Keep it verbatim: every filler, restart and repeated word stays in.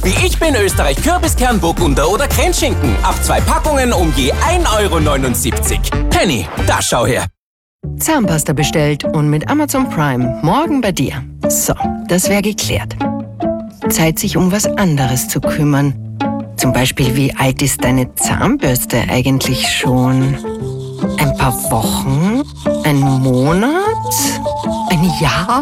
Wie ich bin Österreich Kürbiskern, Burgunder oder Grenzschinken. Ab zwei Packungen um je ein Euro neunundsiebzig. Penny, da schau her. Zahnpasta bestellt und mit Amazon Prime morgen bei dir. So, das wäre geklärt. Zeit, sich um was anderes zu kümmern. Zum Beispiel, wie alt ist deine Zahnbürste eigentlich schon? Ein paar Wochen? Ein Monat? Ein Jahr?